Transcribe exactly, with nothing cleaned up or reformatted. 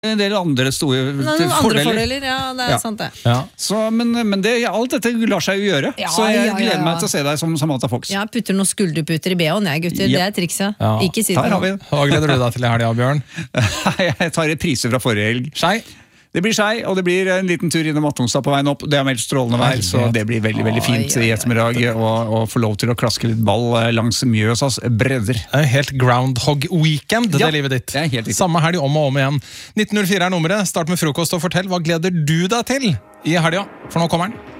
en del andre store Andre fordeler. fordeler, ja, det er Ja. sant det. Ja. Så, men men det, alt dette lar seg jo gjøre. Ja, så jeg ja, ja, gleder ja. meg til å se deg som Samantha Fox. Ja, putter noen skulderputer i B H-en, jeg gutter, Yep. det er trikset. Ja. Ikke si det. Der har vi det. Hva gleder du deg til i helga, Bjørn? Jeg tar repriser fra forrige helg. Skei? Det blir skei, og det blir en liten tur innom Mattongstad på veien opp. Det er meldt strålende vær, så det blir veldig veldig fint Oi, oi, i oi. ettermiddag å få lov til å klaske litt ball langs Mjøsas bredder. Det er helt groundhog weekend, Ja, det livet ditt. det er helt riktig. Samme helg om og om igjen. nitten null fire er nummeret. Start med frokost og fortell. Hva gleder du deg til i helga? For nå kommer den.